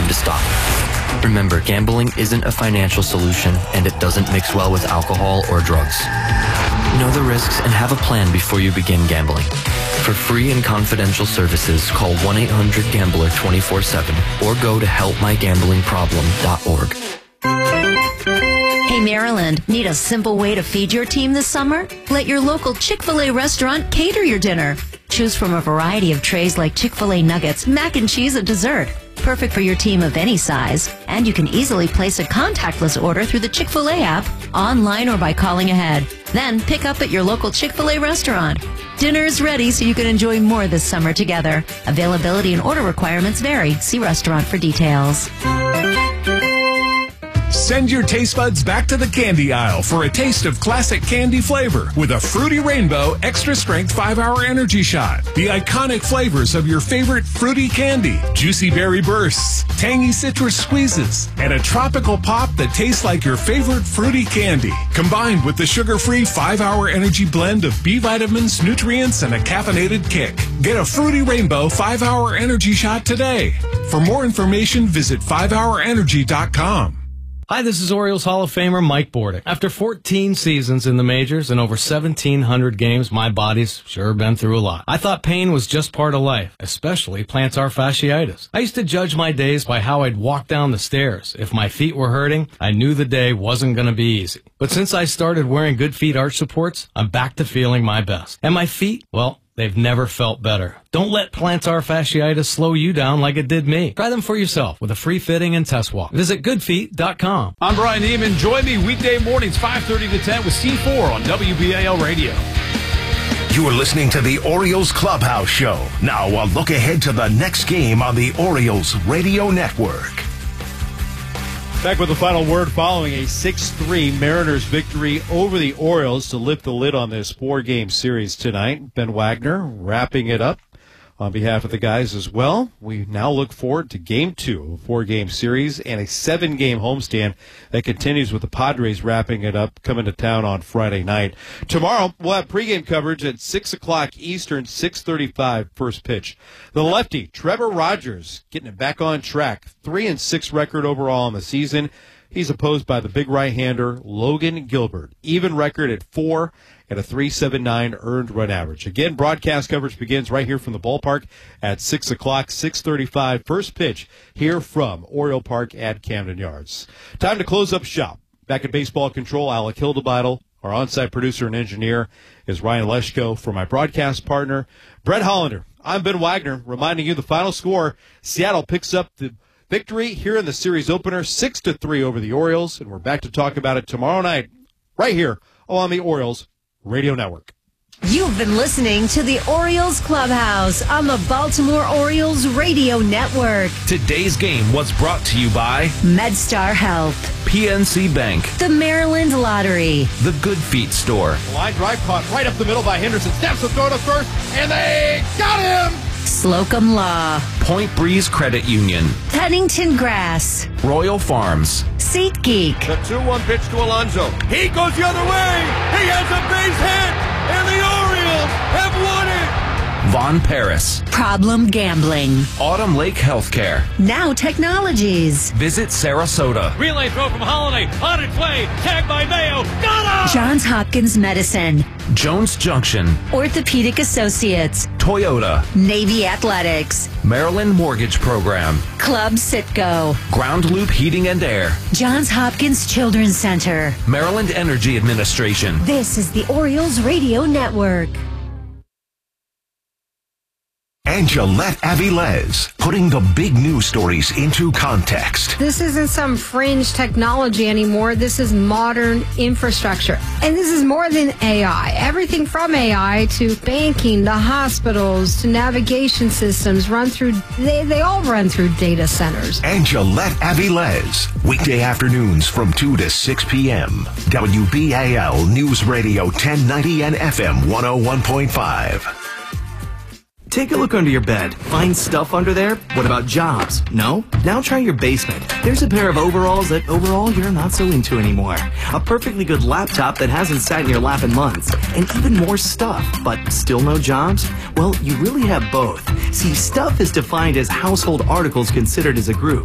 time to stop. Remember, gambling isn't a financial solution, and it doesn't mix well with alcohol or drugs. Know the risks and have a plan before you begin gambling. For free and confidential services, call 1-800-GAMBLER 24/7 or go to helpmygamblingproblem.org. Hey, Maryland, need a simple way to feed your team this summer? Let your local Chick-fil-A restaurant cater your dinner. Choose from a variety of trays like Chick-fil-A nuggets, mac and cheese, and dessert. Perfect for your team of any size. And you can easily place a contactless order through the Chick-fil-A app, online or by calling ahead. Then pick up at your local Chick-fil-A restaurant. Dinner is ready so you can enjoy more this summer together. Availability and order requirements vary. See restaurant for details. Send your taste buds back to the candy aisle for a taste of classic candy flavor with a Fruity Rainbow Extra Strength 5-Hour Energy Shot. The iconic flavors of your favorite fruity candy, juicy berry bursts, tangy citrus squeezes, and a tropical pop that tastes like your favorite fruity candy. Combined with the sugar-free 5-Hour Energy blend of B vitamins, nutrients, and a caffeinated kick. Get a Fruity Rainbow 5-Hour Energy Shot today. For more information, visit 5hourenergy.com. Hi, this is Orioles Hall of Famer Mike Bordick. After 14 seasons in the majors and over 1,700 games, my body's sure been through a lot. I thought pain was just part of life, especially plantar fasciitis. I used to judge my days by how I'd walk down the stairs. If my feet were hurting, I knew the day wasn't going to be easy. But since I started wearing Good Feet arch supports, I'm back to feeling my best. And my feet, well, they've never felt better. Don't let plantar fasciitis slow you down like it did me. Try them for yourself with a free fitting and test walk. Visit goodfeet.com. I'm Brian Neiman. Join me weekday mornings 5:30 to 10 with C4 on WBAL Radio. You are listening to the Orioles Clubhouse Show. Now a look ahead to the next game on the Orioles Radio Network. Back with the final word following a 6-3 Mariners victory over the Orioles to lift the lid on this 4-game series tonight. Ben Wagner wrapping it up on behalf of the guys as well. We now look forward to Game 2 of a 4-game series and a 7-game homestand that continues with the Padres wrapping it up, coming to town on Friday night. Tomorrow, we'll have pregame coverage at 6 o'clock Eastern, 6:35 first pitch. The lefty, Trevor Rogers, getting it back on track. 3-6 record overall in the season. He's opposed by the big right-hander, Logan Gilbert. Even record at 4 and a 3.79 earned run average. Again, broadcast coverage begins right here from the ballpark at 6 o'clock, 6:35 first pitch here from Oriole Park at Camden Yards. Time to close up shop. Back at Baseball Control, Alec Hildebeitel. Our on-site producer and engineer is Ryan Leshko. For my broadcast partner, Brett Hollander. I'm Ben Wagner, reminding you the final score. Seattle picks up the victory here in the series opener, 6-3 over the Orioles, and we're back to talk about it tomorrow night, right here on the Orioles Radio Network. You've been listening to the Orioles Clubhouse on the Baltimore Orioles Radio Network. Today's game was brought to you by MedStar Health, PNC Bank, the Maryland Lottery, the Good Feet Store. Line drive caught right up the middle by Henderson. Steps the throw to first, and they got him! Slocum Law, Point Breeze Credit Union, Pennington Grass, Royal Farms, SeatGeek. The 2-1 pitch to Alonso. He goes the other way. He has a base hit, and the Orioles have won it. Von Paris, Problem Gambling, Autumn Lake Healthcare, Now Technologies, Visit Sarasota, Relay throw from Holiday. On its way. Tagged by Mayo. Got him! Johns Hopkins Medicine, Jones Junction, Orthopedic Associates, Toyota, Navy Athletics, Maryland Mortgage Program, Club Citgo, Ground Loop Heating and Air, Johns Hopkins Children's Center. Maryland Energy Administration. This is the Orioles Radio Network. And Gillette Avilés, putting the big news stories into context. This isn't some fringe technology anymore. This is modern infrastructure. And this is more than AI. Everything from AI to banking, the hospitals, to navigation systems they all run through data centers. And Gillette Avilés, weekday afternoons from 2 to 6 p.m. WBAL News Radio 1090 and FM 101.5. Take a look under your bed. Find stuff under there? What about jobs? No? Now try your basement. There's a pair of overalls that overall you're not so into anymore. A perfectly good laptop that hasn't sat in your lap in months. And even more stuff, but still no jobs? Well, you really have both. See, stuff is defined as household articles considered as a group.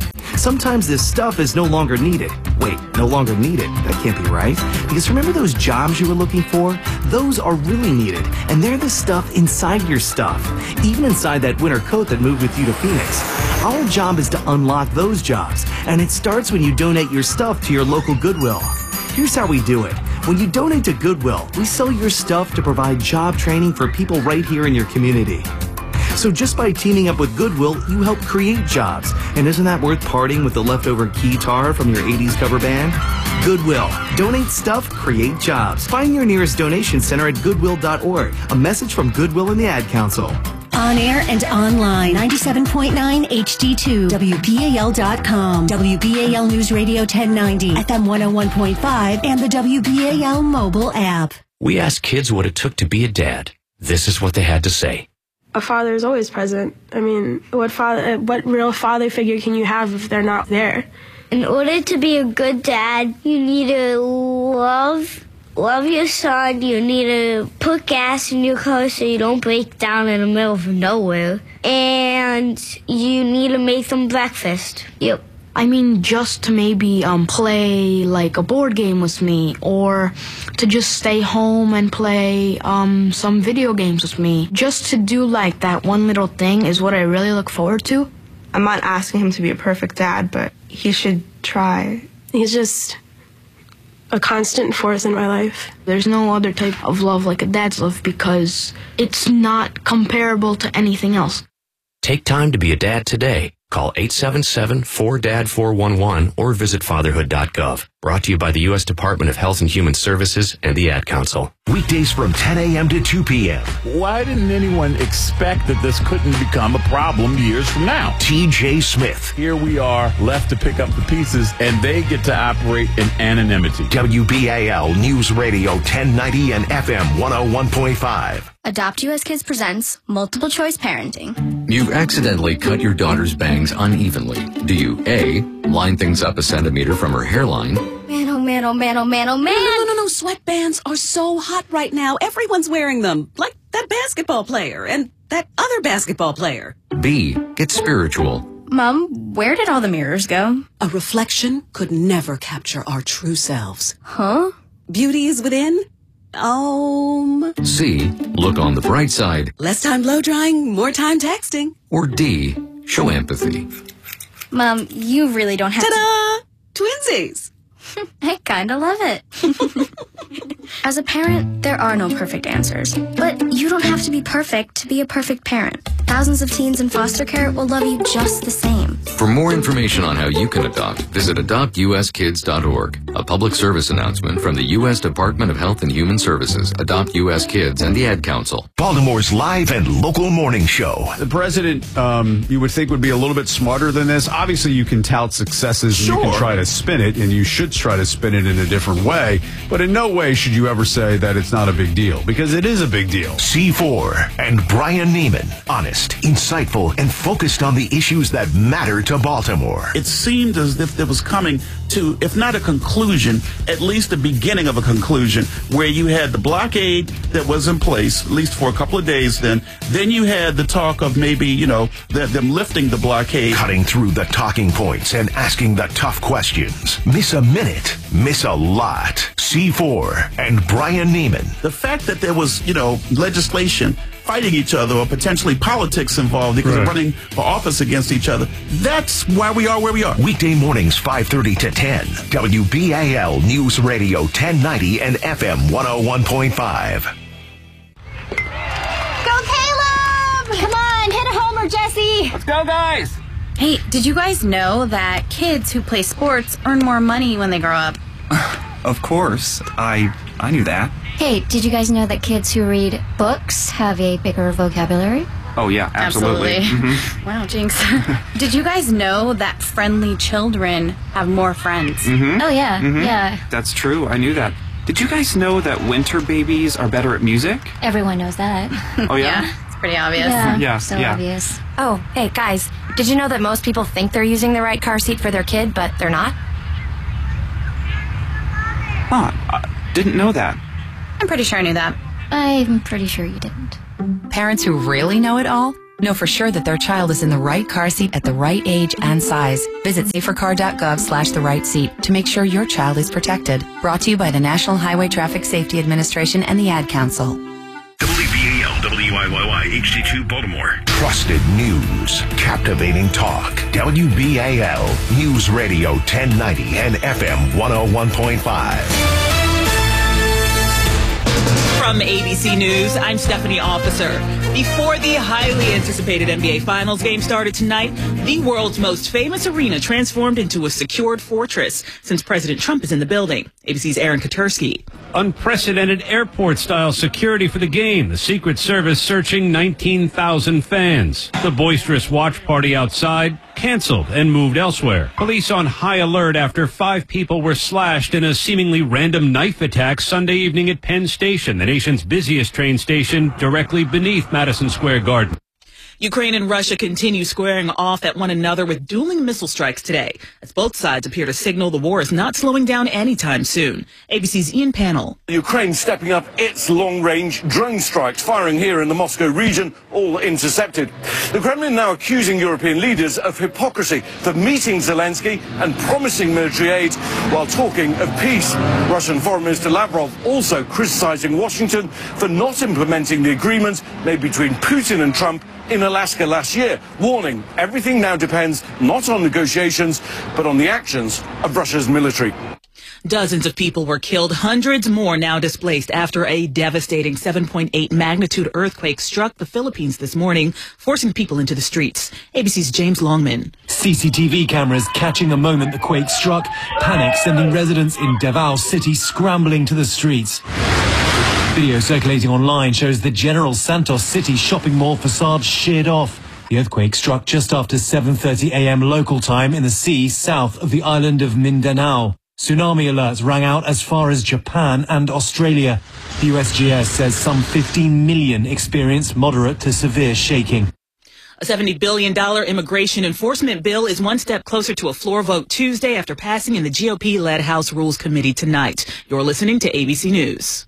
Sometimes this stuff is no longer needed. Wait, no longer needed? That can't be right. Because remember those jobs you were looking for? Those are really needed, and they're the stuff inside your stuff, even inside that winter coat that moved with you to Phoenix. Our job is to unlock those jobs, and it starts when you donate your stuff to your local Goodwill. Here's how we do it. When you donate to Goodwill, we sell your stuff to provide job training for people right here in your community. So just by teaming up with Goodwill, you help create jobs. And isn't that worth parting with the leftover guitar from your 80s cover band? Goodwill. Donate stuff, create jobs. Find your nearest donation center at goodwill.org. A message from Goodwill and the Ad Council. On air and online, 97.9 HD2, WBAL.com, WBAL News Radio 1090, FM 101.5, and the WBAL mobile app. We asked kids what it took to be a dad. This is what they had to say. A father is always present. I mean, what real father figure can you have if they're not there? In order to be a good dad, you need to love your son. You need to put gas in your car so you don't break down in the middle of nowhere. And you need to make them breakfast. Yep. I mean, just to maybe play like a board game with me, or to just stay home and play some video games with me. Just to do like that one little thing is what I really look forward to. I'm not asking him to be a perfect dad, but he should try. He's just a constant force in my life. There's no other type of love like a dad's love because it's not comparable to anything else. Take time to be a dad today. Call 877-4DAD-411 or visit fatherhood.gov. Brought to you by the U.S. Department of Health and Human Services and the Ad Council. Weekdays from 10 a.m. to 2 p.m. Why didn't anyone expect that this couldn't become a problem years from now? TJ Smith. Here we are, left to pick up the pieces, and they get to operate in anonymity. WBAL News Radio 1090 and FM 101.5. Adopt U.S. Kids presents Multiple Choice Parenting. You've accidentally cut your daughter's bangs unevenly. Do you A, line things up a centimeter from her hairline? Man, oh man, oh man, oh man, oh man. No. Sweatbands are so hot right now. Everyone's wearing them. Like that basketball player and that other basketball player. B, get spiritual. Mom, where did all the mirrors go? A reflection could never capture our true selves. Huh? Beauty is within. C, look on the bright side. Less time blow drying, more time texting. Or D, show empathy. Mom, you really don't have Ta-da! Twinsies! I kinda love it. As a parent, there are no perfect answers. But you don't have to be perfect to be a perfect parent. Thousands of teens in foster care will love you just the same. For more information on how you can adopt, visit adoptuskids.org. A public service announcement from the U.S. Department of Health and Human Services, Adopt U.S. Kids, and the Ad Council. Baltimore's live and local morning show. The president, you would think, would be a little bit smarter than this. Obviously, you can tout successes and you can try to spin it, and you should try to spin it in a different way. But in no way should you ever say that it's not a big deal, because it is a big deal. C4 and Brian Neiman. Honest, insightful, and focused on the issues that matter to Baltimore. It seemed as if there was coming to, if not a conclusion, at least the beginning of a conclusion, where you had the blockade that was in place, at least for a couple of days then. Then you had the talk of maybe, them lifting the blockade. Cutting through the talking points and asking the tough questions. Miss a minute, miss a lot. C4 and Brian Neiman. The fact that there was, legislation fighting each other or potentially politics involved because of running for office against each other, that's why we are where we are. Weekday mornings, 5:30 to 10. WBAL News Radio 1090 and FM 101.5. Go Caleb! Come on, hit a homer, Jesse! Let's go, guys! Hey, did you guys know that kids who play sports earn more money when they grow up? Of course. I knew that. Hey, did you guys know that kids who read books have a bigger vocabulary? Oh, yeah, absolutely. Mm-hmm. Wow, Jinx. Did you guys know that friendly children have more friends? Mm-hmm. Oh, yeah, yeah. That's true. I knew that. Did you guys know that winter babies are better at music? Everyone knows that. Oh, yeah? It's pretty obvious. Yeah, so obvious. Oh, hey, guys, did you know that most people think they're using the right car seat for their kid, but they're not? Huh, didn't know that. I'm pretty sure I knew that. I'm pretty sure you didn't. Parents who really know it all know for sure that their child is in the right car seat at the right age and size. Visit safercar.gov/the-right-seat to make sure your child is protected. Brought to you by the National Highway Traffic Safety Administration and the Ad Council. WBAL, WIYY, HD2 Baltimore. Trusted news, captivating talk. WBAL News Radio 1090 and FM 101.5. From ABC News, I'm Stephanie Officer. Before the highly anticipated NBA Finals game started tonight, the world's most famous arena transformed into a secured fortress since President Trump is in the building. ABC's Aaron Katursky. Unprecedented airport-style security for the game. The Secret Service searching 19,000 fans. The boisterous watch party outside canceled and moved elsewhere. Police on high alert after 5 people were slashed in a seemingly random knife attack Sunday evening at Penn Station, the nation's busiest train station directly beneath Madison Square Garden. Ukraine and Russia continue squaring off at one another with dueling missile strikes today, as both sides appear to signal the war is not slowing down anytime soon. ABC's Ian Pannell. Ukraine stepping up its long-range drone strikes, firing here in the Moscow region, all intercepted. The Kremlin now accusing European leaders of hypocrisy for meeting Zelensky and promising military aid while talking of peace. Russian Foreign Minister Lavrov also criticizing Washington for not implementing the agreement made between Putin and Trump in Alaska last year, warning everything now depends not on negotiations, but on the actions of Russia's military. Dozens of people were killed, hundreds more now displaced after a devastating 7.8 magnitude earthquake struck the Philippines this morning, forcing people into the streets. ABC's James Longman. CCTV cameras catching the moment the quake struck, panic sending residents in Davao City scrambling to the streets. Video circulating online shows the General Santos City shopping mall facade sheared off. The earthquake struck just after 7:30 a.m. local time in the sea south of the island of Mindanao. Tsunami alerts rang out as far as Japan and Australia. The USGS says some 15 million experienced moderate to severe shaking. A $70 billion immigration enforcement bill is one step closer to a floor vote Tuesday after passing in the GOP-led House Rules Committee tonight. You're listening to ABC News.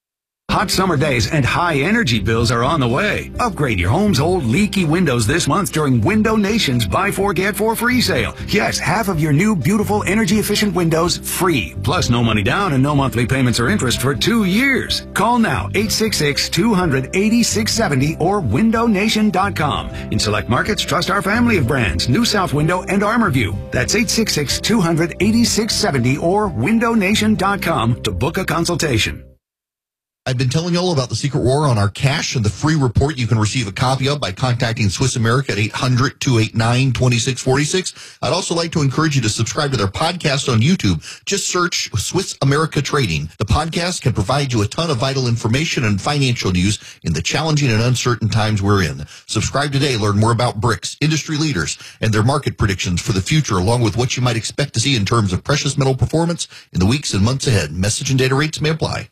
Hot summer days and high energy bills are on the way. Upgrade your home's old leaky windows this month during Window Nation's Buy 4 Get 4 free sale. Yes, half of your new beautiful energy efficient windows free. Plus no money down and no monthly payments or interest for 2 years. Call now 866-200-8670 or windownation.com. In select markets, trust our family of brands, New South Window and ArmorView. That's 866-200-8670 or windownation.com to book a consultation. I've been telling you all about the Secret War on our cash and the free report you can receive a copy of by contacting Swiss America at 800-289-2646. I'd also like to encourage you to subscribe to their podcast on YouTube. Just search Swiss America Trading. The podcast can provide you a ton of vital information and financial news in the challenging and uncertain times we're in. Subscribe today. Learn more about BRICS, industry leaders, and their market predictions for the future, along with what you might expect to see in terms of precious metal performance in the weeks and months ahead. Message and data rates may apply.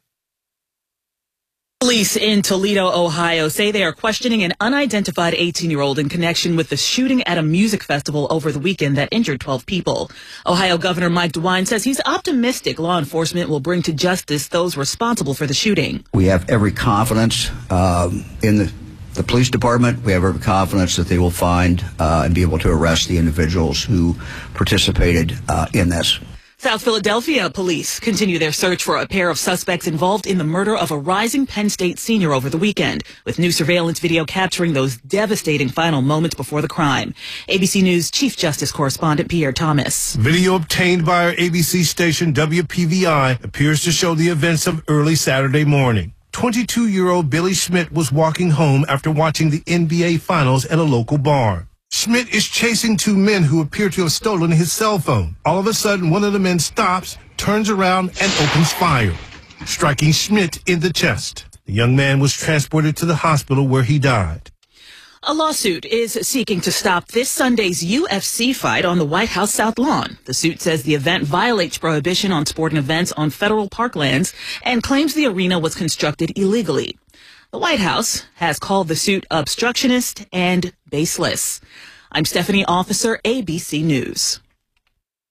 Police in Toledo, Ohio say they are questioning an unidentified 18-year-old in connection with the shooting at a music festival over the weekend that injured 12 people. Ohio Governor Mike DeWine says he's optimistic law enforcement will bring to justice those responsible for the shooting. We have every confidence in the police department. We have every confidence that they will find and be able to arrest the individuals who participated in this. South Philadelphia police continue their search for a pair of suspects involved in the murder of a rising Penn State senior over the weekend, with new surveillance video capturing those devastating final moments before the crime. ABC News Chief Justice Correspondent Pierre Thomas. Video obtained by our ABC station WPVI appears to show the events of early Saturday morning. 22-year-old Billy Schmidt was walking home after watching the NBA Finals at a local bar. Schmidt is chasing 2 men who appear to have stolen his cell phone. All of a sudden, one of the men stops, turns around, and opens fire, striking Schmidt in the chest. The young man was transported to the hospital where he died. A lawsuit is seeking to stop this Sunday's UFC fight on the White House South Lawn. The suit says the event violates prohibition on sporting events on federal parklands and claims the arena was constructed illegally. The White House has called the suit obstructionist and baseless. I'm Stephanie Officer, ABC News.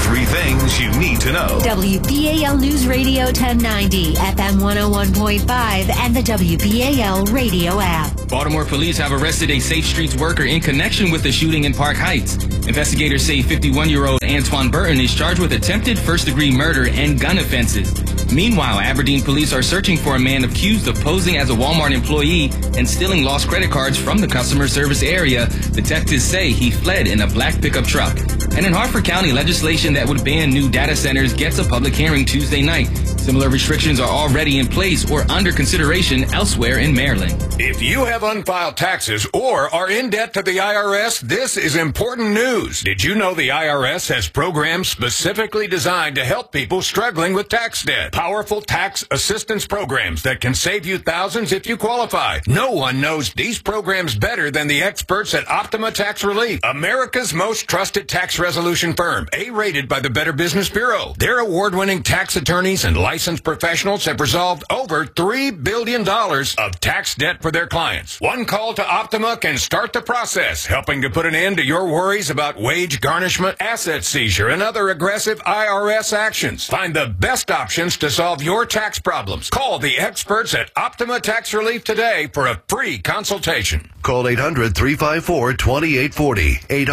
3 things you need to know. WBAL News Radio 1090, FM 101.5, and the WBAL radio app. Baltimore police have arrested a Safe Streets worker in connection with the shooting in Park Heights. Investigators say 51-year-old Antoine Burton is charged with attempted first-degree murder and gun offenses. Meanwhile, Aberdeen police are searching for a man accused of posing as a Walmart employee and stealing lost credit cards from the customer service area. Detectives say he fled in a black pickup truck. And in Hartford County, legislation that would ban new data centers gets a public hearing Tuesday night. Similar restrictions are already in place or under consideration elsewhere in Maryland. If you have unfiled taxes or are in debt to the IRS, this is important news. Did you know the IRS has programs specifically designed to help people struggling with tax debt? Powerful tax assistance programs that can save you thousands if you qualify. No one knows these programs better than the experts at Optima Tax Relief, America's most trusted tax resolution firm, A-rated by the Better Business Bureau. Their award-winning tax attorneys and licensed professionals have resolved over $3 billion of tax debt for their clients. One call to Optima can start the process, helping to put an end to your worries about wage garnishment, asset seizure, and other aggressive IRS actions. Find the best options to solve your tax problems. Call the experts at Optima Tax Relief today for a free consultation. Call 800-354-2840.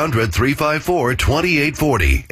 800-354-2840.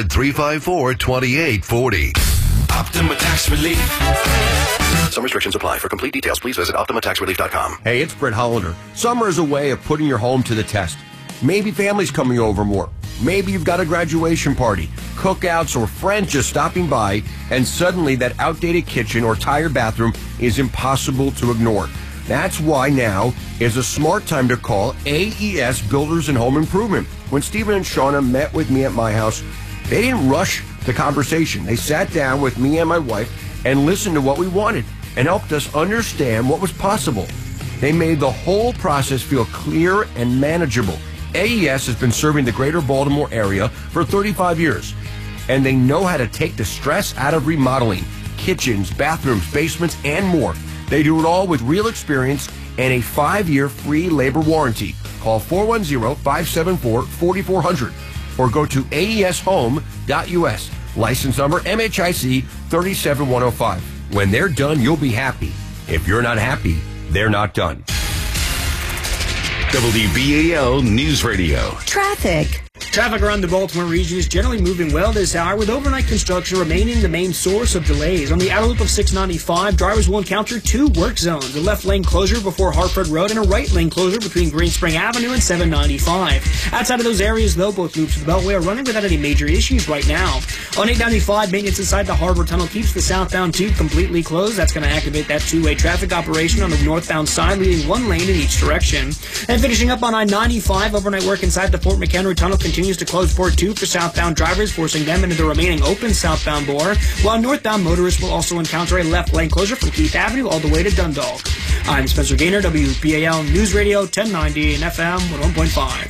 800-354-2840. Optima Tax Relief. Some restrictions apply. For complete details, please visit OptimaTaxRelief.com. Hey, it's Brett Hollander. Summer is a way of putting your home to the test. Maybe family's coming over more. Maybe you've got a graduation party, cookouts, or friends just stopping by, and suddenly that outdated kitchen or tired bathroom is impossible to ignore. That's why now is a smart time to call AES Builders and Home Improvement. When Stephen and Shauna met with me at my house, they didn't rush the conversation. They sat down with me and my wife and listened to what we wanted and helped us understand what was possible. They made the whole process feel clear and manageable. AES has been serving the greater Baltimore area for 35 years, and they know how to take the stress out of remodeling, kitchens, bathrooms, basements, and more. They do it all with real experience and a 5-year free labor warranty. Call 410-574-4400 or go to aeshome.us. License number MHIC 37105. When they're done, you'll be happy. If you're not happy, they're not done. WBAL News Radio. Traffic. Traffic around the Baltimore region is generally moving well this hour, with overnight construction remaining the main source of delays. On the outer loop of 695, drivers will encounter 2 work zones, a left lane closure before Hartford Road and a right lane closure between Green Spring Avenue and 795. Outside of those areas, though, both loops of the Beltway are running without any major issues right now. On 895, maintenance inside the Harbor Tunnel keeps the southbound tube completely closed. That's going to activate that 2-way traffic operation on the northbound side, leaving 1 lane in each direction. And finishing up on I-95, overnight work inside the Fort McHenry Tunnel continues to close Port 2 for southbound drivers, forcing them into the remaining open southbound bore, while northbound motorists will also encounter a left lane closure from Keith Avenue all the way to Dundalk. I'm Spencer Gaynor, WBAL News Radio 1090 and FM 101.5.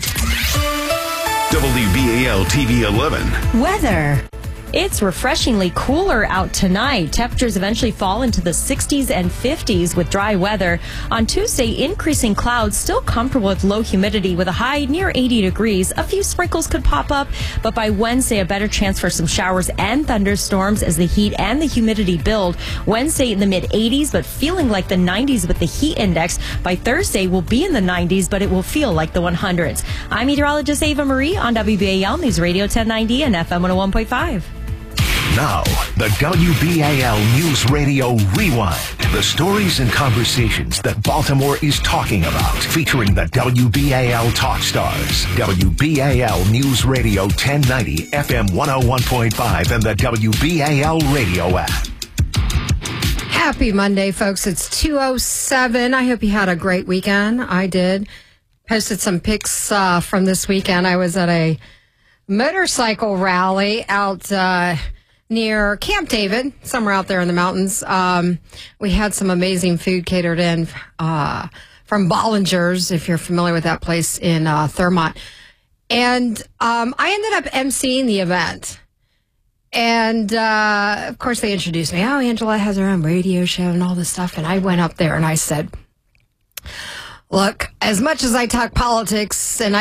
WBAL TV 11. Weather. It's refreshingly cooler out tonight. Temperatures eventually fall into the 60s and 50s with dry weather. On Tuesday, increasing clouds, still comfortable with low humidity with a high near 80 degrees. A few sprinkles could pop up, but by Wednesday, a better chance for some showers and thunderstorms as the heat and the humidity build. Wednesday in the mid-80s, but feeling like the 90s with the heat index. By Thursday, we'll be in the 90s, but it will feel like the 100s. I'm meteorologist Ava Marie on WBAL News Radio 1090 and FM 101.5. Now, the WBAL News Radio Rewind. The stories and conversations that Baltimore is talking about, featuring the WBAL Talk Stars. WBAL News Radio 1090, FM 101.5, and the WBAL radio app. Happy Monday, folks. It's 2:07. I hope you had a great weekend. I did. Posted some pics from this weekend. I was at a motorcycle rally out near Camp David, somewhere out there in the mountains. We had some amazing food catered in from Bollinger's, if you're familiar with that place in Thurmont. And I ended up emceeing the event. And, of course, they introduced me. Oh, Angela has her own radio show and all this stuff. And I went up there and I said, look, as much as I talk politics and I get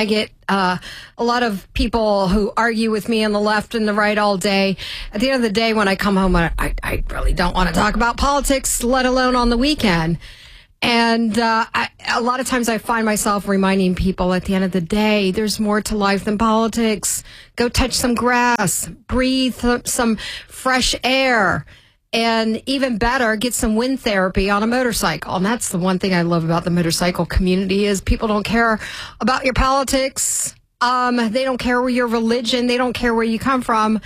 a lot of people who argue with me on the left and the right all day. At the end of the day, when I come home, I really don't want to talk about politics, let alone on the weekend. And a lot of times I find myself reminding people at the end of the day, there's more to life than politics. Go touch some grass, breathe some fresh air, and even better, get some wind therapy on a motorcycle. And that's the one thing I love about the motorcycle community is people don't care about your politics. They don't care your religion. They don't care where you come from.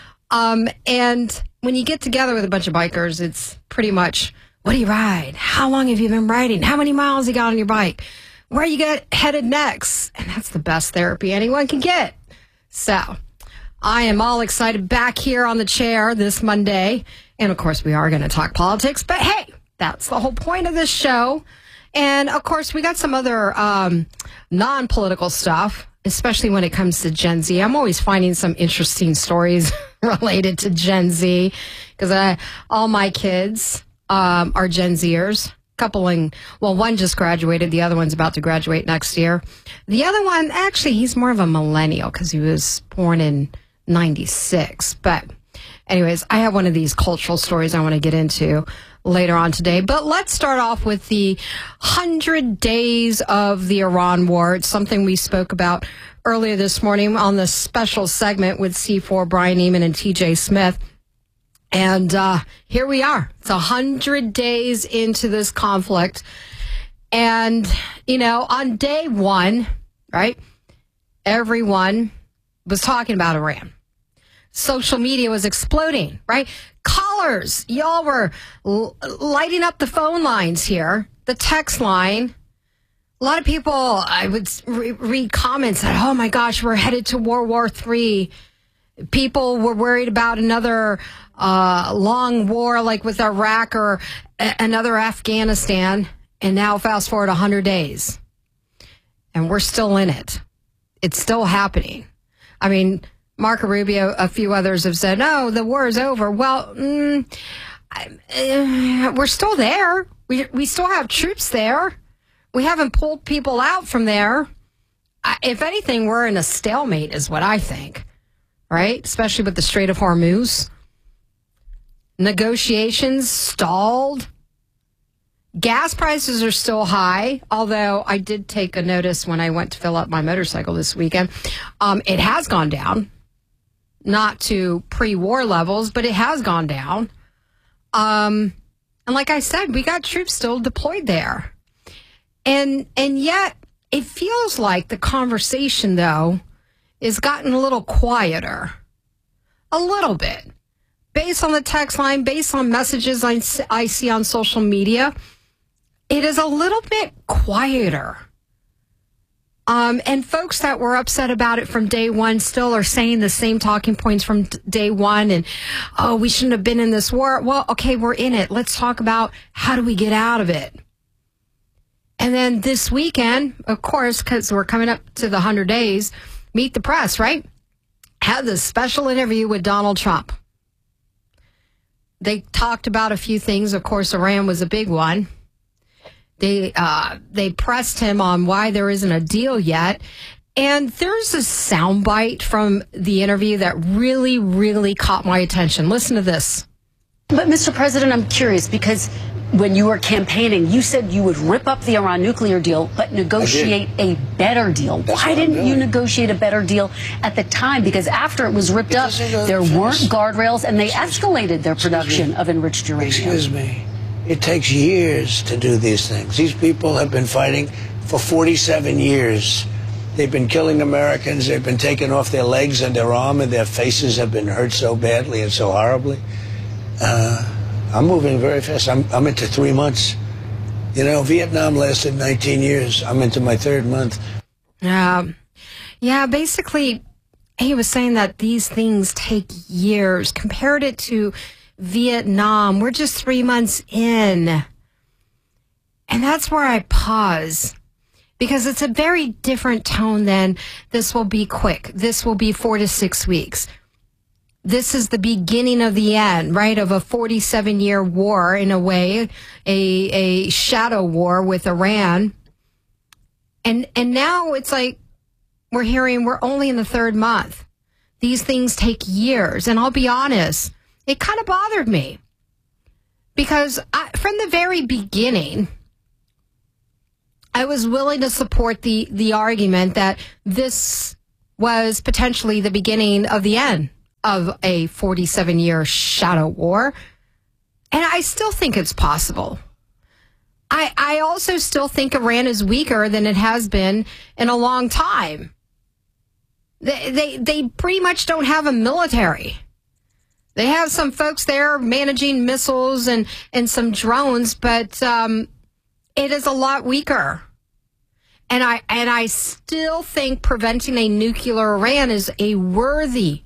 And when you get together with a bunch of bikers, it's pretty much, what do you ride? How long have you been riding? How many miles you got on your bike? Where you get headed next? And that's the best therapy anyone can get. So I am all excited back here on the chair this Monday. And of course, we are going to talk politics. But hey, that's the whole point of this show. And of course, we got some other non-political stuff, especially when it comes to Gen Z. I'm always finding some interesting stories related to Gen Z because all my kids are Gen Zers. One just graduated. The other one's about to graduate next year. The other one, actually, he's more of a millennial because he was born in 96. But anyways, I have one of these cultural stories I want to get into later on today. But let's start off with the 100 days of the Iran war. It's something we spoke about earlier this morning on the special segment with C4, Brian Eamon, and TJ Smith. And here we are. It's 100 days into this conflict. And, on day one, right, everyone was talking about Iran. Social media was exploding, right? Callers, y'all were lighting up the phone lines here, the text line. A lot of people, I would read comments that, oh my gosh, we're headed to World War III. People were worried about another long war like with Iraq or another Afghanistan. And now fast forward 100 days. And we're still in it. It's still happening. I mean, Marco Rubio, a few others have said, no, the war is over. Well, we're still there. We still have troops there. We haven't pulled people out from there. If anything, we're in a stalemate is what I think. Right? Especially with the Strait of Hormuz. Negotiations stalled. Gas prices are still high, although I did take a notice when I went to fill up my motorcycle this weekend. It has gone down. Not to pre-war levels, but it has gone down. And like I said, we got troops still deployed there. And yet, it feels like the conversation, though, has gotten a little quieter. A little bit. Based on the text line, based on messages I see on social media, it is a little bit quieter. And folks that were upset about it from day one still are saying the same talking points from day one. And, oh, we shouldn't have been in this war. Well, okay, we're in it. Let's talk about how do we get out of it. And then this weekend, of course, because we're coming up to the 100 days, Meet the Press, right? Had this special interview with Donald Trump. They talked about a few things. Of course, Iran was a big one. They pressed him on why there isn't a deal yet. And there's a soundbite from the interview that really, really caught my attention. Listen to this. But, Mr. President, I'm curious because when you were campaigning, you said you would rip up the Iran nuclear deal, but negotiate a better deal. Why didn't you negotiate a better deal at the time? Because after it was ripped up, there weren't guardrails, and they escalated their production of enriched uranium. Excuse me. It takes years to do these things. These people have been fighting for 47 years. They've been killing Americans. They've been taking off their legs and their arm, and their faces have been hurt so badly and so horribly. I'm moving very fast. I'm into 3 months. Vietnam lasted 19 years. I'm into my third month. Yeah, basically, he was saying that these things take years. Compared it to Vietnam, we're just 3 months in. And that's where I pause. Because it's a very different tone than this will be quick. This will be 4 to 6 weeks. This is the beginning of the end, right, of a 47-year war, in a way, a shadow war with Iran. And now it's like we're hearing we're only in the third month. These things take years. And I'll be honest, it kind of bothered me. Because from the very beginning, I was willing to support the argument that this was potentially the beginning of the end of a 47-year shadow war. And I still think it's possible. I also still think Iran is weaker than it has been in a long time. They pretty much don't have a military. They have some folks there managing missiles and some drones, but it is a lot weaker. And I still think preventing a nuclear Iran is a worthy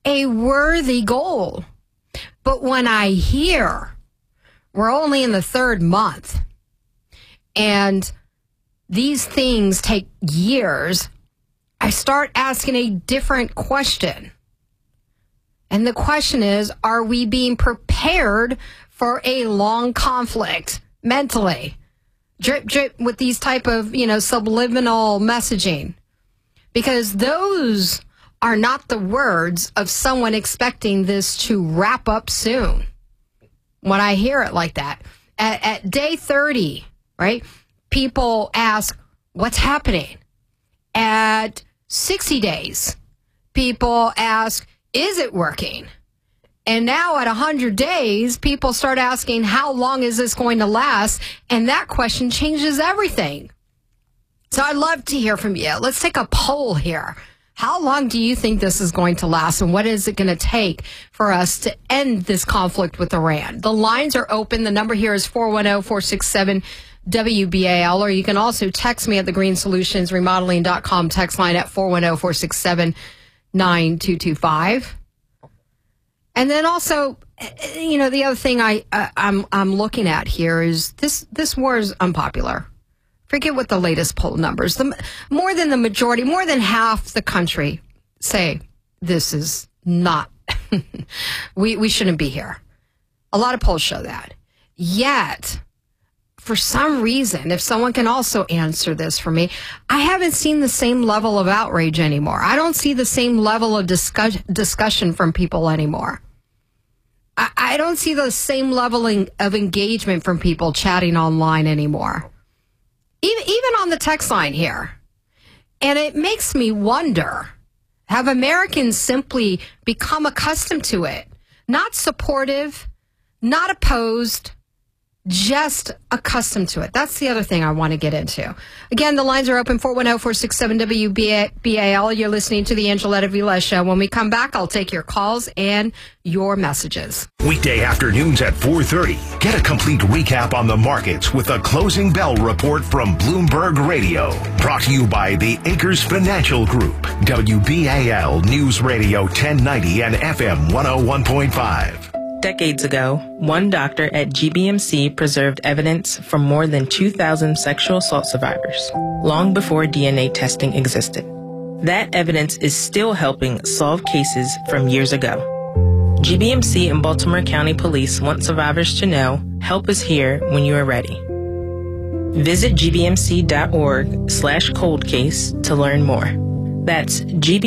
goal. But when I hear we're only in the third month and these things take years, I start asking a different question. And the question is, are we being prepared for a long conflict mentally? Drip, drip with these type of, subliminal messaging. Because those are not the words of someone expecting this to wrap up soon. When I hear it like that. At day 30, right, people ask, what's happening? At 60 days, people ask, is it working? And now at 100 days, people start asking, how long is this going to last? And that question changes everything. So I'd love to hear from you. Let's take a poll here. How long do you think this is going to last? And what is it going to take for us to end this conflict with Iran? The lines are open. The number here is 410-467-WBAL, or you can also text me at thegreenssolutionsremodeling.com text line at 410-467-9225. And then also, the other thing I'm looking at here is this war is unpopular. Forget what the latest poll numbers. More than the majority, more than half the country say this is not. we shouldn't be here. A lot of polls show that. Yet, for some reason, if someone can also answer this for me, I haven't seen the same level of outrage anymore. I don't see the same level of discussion from people anymore. I don't see the same level of engagement from people chatting online anymore. Even on the text line here. And it makes me wonder, have Americans simply become accustomed to it? Not supportive, not opposed, just accustomed to it. That's the other thing I want to get into. Again, the lines are open, 410-467-WBAL. You're listening to the Angeletta Vilez Show. When we come back, I'll take your calls and your messages. Weekday afternoons at 4:30. Get a complete recap on the markets with a closing bell report from Bloomberg Radio. Brought to you by the Acres Financial Group. WBAL News Radio 1090 and FM 101.5. Decades ago, one doctor at GBMC preserved evidence from more than 2,000 sexual assault survivors, long before DNA testing existed. That evidence is still helping solve cases from years ago. GBMC and Baltimore County Police want survivors to know help is here when you are ready. Visit gbmc.org/coldcase to learn more. That's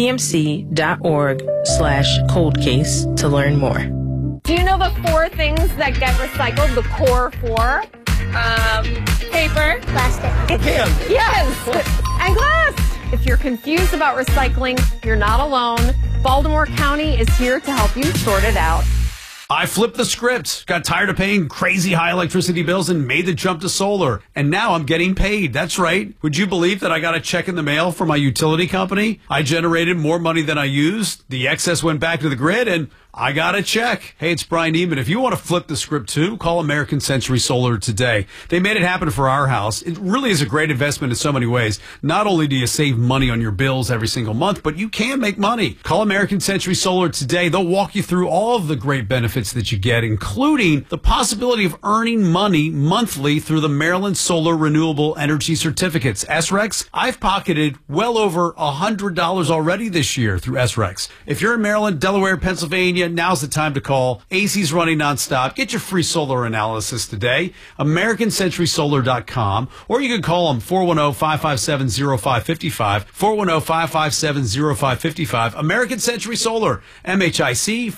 gbmc.org/coldcase to learn more. Do you know the 4 things that get recycled? The core 4? Paper. Plastic. Can. Yes. And glass. If you're confused about recycling, you're not alone. Baltimore County is here to help you sort it out. I flipped the script, got tired of paying crazy high electricity bills and made the jump to solar. And now I'm getting paid. That's right. Would you believe that I got a check in the mail from my utility company? I generated more money than I used. The excess went back to the grid and I got a check. Hey, it's Brian Eman. If you want to flip the script too, call American Century Solar today. They made it happen for our house. It really is a great investment in so many ways. Not only do you save money on your bills every single month, but you can make money. Call American Century Solar today. They'll walk you through all of the great benefits benefits that you get, including the possibility of earning money monthly through the Maryland Solar Renewable Energy Certificates. SREX, I've pocketed well over $100 already this year through SREX. If you're in Maryland, Delaware, Pennsylvania, now's the time to call. AC's running nonstop. Get your free solar analysis today. AmericanCenturySolar.com, or you can call them 410-557-0555, 410-557-0555. American Century Solar, MHIC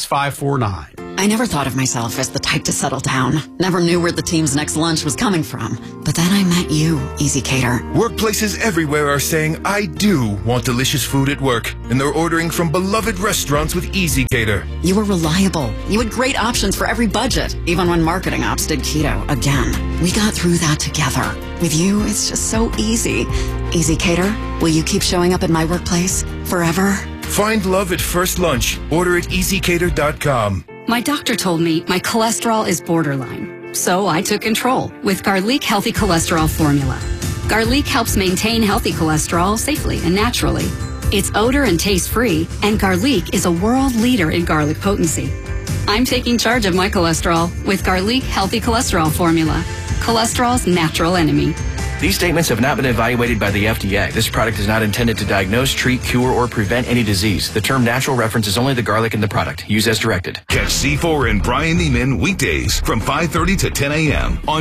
46549. I never thought of myself as the type to settle down. Never knew where the team's next lunch was coming from. But then I met you, Easy Cater. Workplaces everywhere are saying, I do want delicious food at work. And they're ordering from beloved restaurants with Easy Cater. You were reliable. You had great options for every budget, even when marketing ops did keto again. We got through that together. With you, it's just so easy. Easy Cater, will you keep showing up at my workplace forever? Find love at first lunch. Order at easycater.com. My doctor told me my cholesterol is borderline, so I took control with Garlic Healthy Cholesterol Formula. Garlic helps maintain healthy cholesterol safely and naturally. It's odor and taste-free, and Garlic is a world leader in garlic potency. I'm taking charge of my cholesterol with Garlic Healthy Cholesterol Formula, cholesterol's natural enemy. These statements have not been evaluated by the FDA. This product is not intended to diagnose, treat, cure, or prevent any disease. The term natural references only the garlic in the product. Use as directed. Catch C4 and Brian Neiman weekdays from 5:30 to 10 a.m. on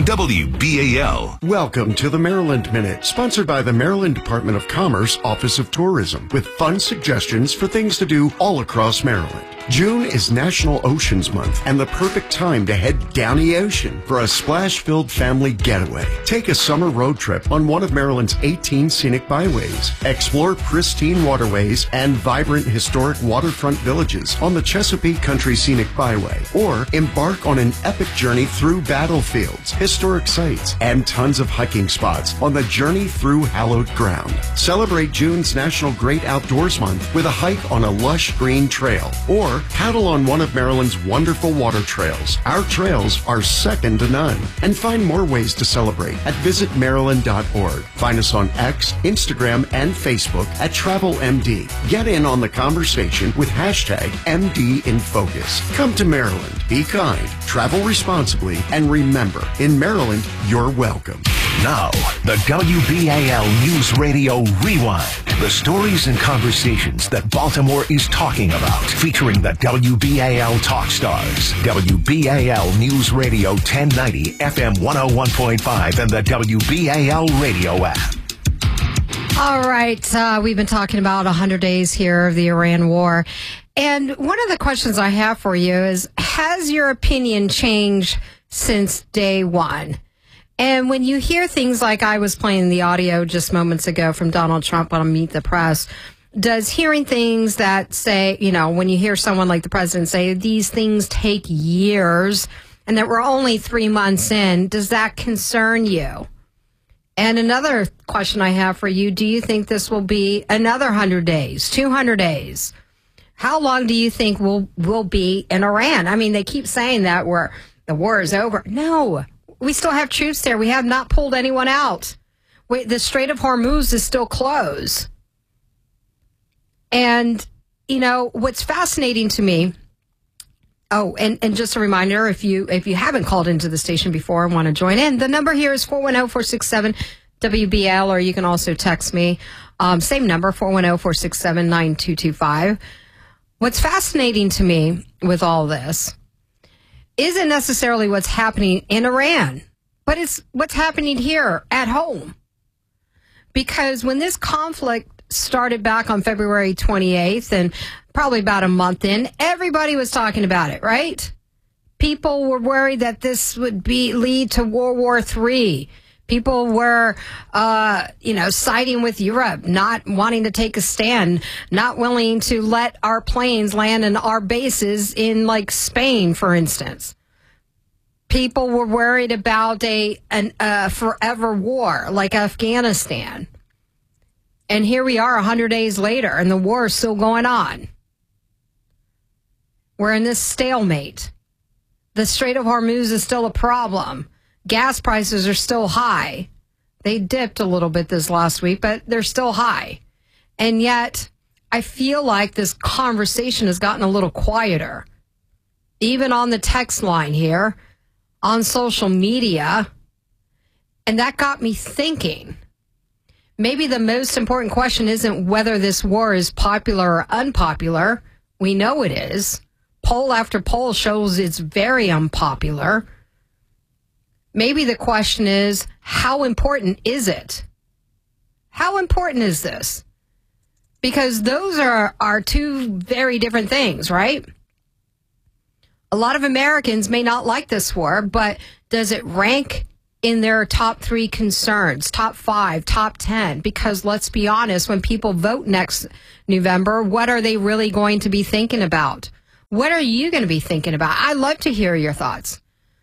WBAL. Welcome to the Maryland Minute, sponsored by the Maryland Department of Commerce Office of Tourism, with fun suggestions for things to do all across Maryland. June is National Oceans Month and the perfect time to head down the ocean for a splash-filled family getaway. Take a summer road trip on one of Maryland's 18 scenic byways. Explore pristine waterways and vibrant historic waterfront villages on the Chesapeake Country Scenic Byway. Or embark on an epic journey through battlefields, historic sites, and tons of hiking spots on the Journey Through Hallowed Ground. Celebrate June's National Great Outdoors Month with a hike on a lush green trail. Or paddle on one of Maryland's wonderful water trails. Our trails are second to none. And find more ways to celebrate at visitmaryland.org. Find us on X, Instagram, and Facebook at TravelMD. Get in on the conversation with hashtag MDInFocus. Come to Maryland. Be kind, travel responsibly, and remember, in Maryland, you're welcome. Now, the WBAL News Radio Rewind. The stories and conversations that Baltimore is talking about, featuring the WBAL Talk Stars. WBAL News Radio 1090, FM 101.5, and the WBAL radio app. All right. We've been talking about 100 days here of the Iran war. And one of the questions I have for you is, has your opinion changed since day one? And when you hear things like I was playing the audio just moments ago from Donald Trump on Meet the Press, does hearing things that say, you know, when you hear someone like the president say these things take years and that we're only 3 months in, does that concern you? And another question I have for you, do you think this will be another 100 days, 200 days? How long do you think we'll be in Iran? I mean, they keep saying that the war is over. No. We still have troops there. We have not pulled anyone out. The Strait of Hormuz is still closed. And, you know, what's fascinating to me, and just a reminder, if you haven't called into the station before and want to join in, the number here is 410-467-WBL, or you can also text me. Same number, 410-467-9225. What's fascinating to me with all this isn't necessarily what's happening in Iran, but it's what's happening here at home. Because when this conflict started back on February 28th, and probably about a month in, everybody was talking about it, right? People were worried that this would lead to World War III. People were, siding with Europe, not wanting to take a stand, not willing to let our planes land in our bases in, like, Spain, for instance. People were worried about a forever war like Afghanistan. And here we are 100 days later, and the war is still going on. We're in this stalemate. The Strait of Hormuz is still a problem. Gas prices are still high. They dipped a little bit this last week, but they're still high. And yet, I feel like this conversation has gotten a little quieter. even on the text line here, on social media. And that got me thinking. Maybe the most important question isn't whether this war is popular or unpopular. We know it is. Poll after poll shows it's very unpopular. Maybe the question is, how important is it? How important is this? Because those are two very different things, right? A lot of Americans may not like this war, but does it rank in their top 3 concerns, top 5, top 10? Because let's be honest, when people vote next November, what are they really going to be thinking about? What are you going to be thinking about? I'd love to hear your thoughts.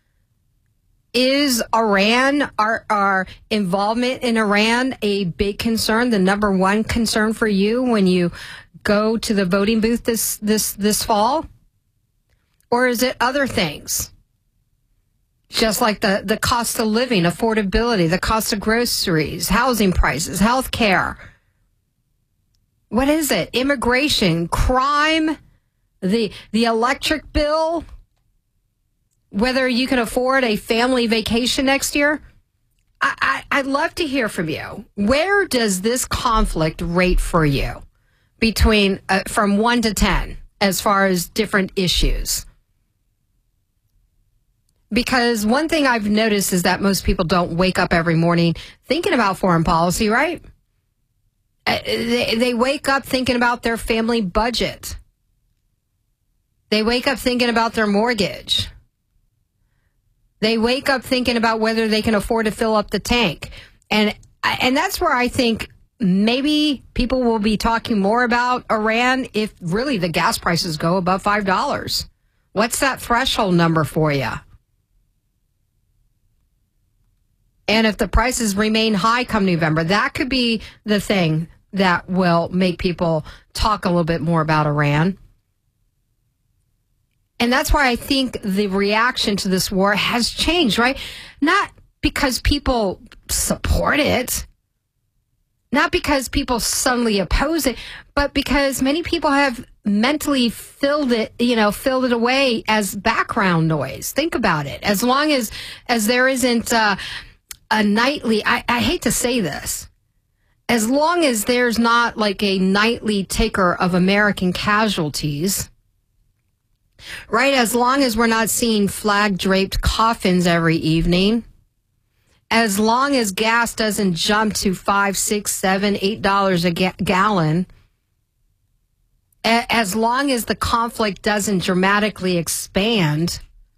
Is Iran, our involvement in Iran, a big concern, the number one concern for you when you go to the voting booth this fall? Or is it other things? Just like the cost of living, affordability, the cost of groceries, housing prices, health care. What is it? Immigration, crime, the electric bill, whether you can afford a family vacation next year. I'd love to hear from you. Where does this conflict rate for you between from 1 to 10 as far as different issues? Because one thing I've noticed is that most people don't wake up every morning thinking about foreign policy, right? They wake up thinking about their family budget. They wake up thinking about their mortgage. They wake up thinking about whether they can afford to fill up the tank. And that's where I think maybe people will be talking more about Iran if really the gas prices go above $5. What's that threshold number for you? And if the prices remain high come November, that could be the thing that will make people talk a little bit more about Iran. And that's why I think the reaction to this war has changed, right? Not because people support it, not because people suddenly oppose it, but because many people have mentally filled it away as background noise. Think about it. As long as there isn't a nightly, I hate to say this, as long as there's not like a nightly ticker of American casualties, right? As long as we're not seeing flag-draped coffins every evening, as long as gas doesn't jump to $5, $6, $7, $8 a gallon, as long as the conflict doesn't dramatically expand,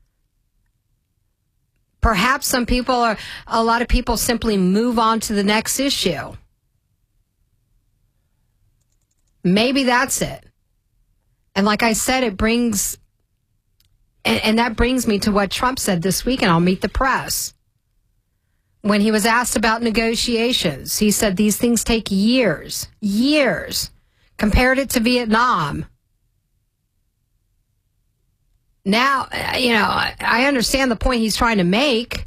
perhaps a lot of people simply move on to the next issue. Maybe that's it. And like I said, it brings, and that brings me to what Trump said this week, and I'll meet the press. When he was asked about negotiations, he said these things take years, compared it to Vietnam. Now, I understand the point he's trying to make.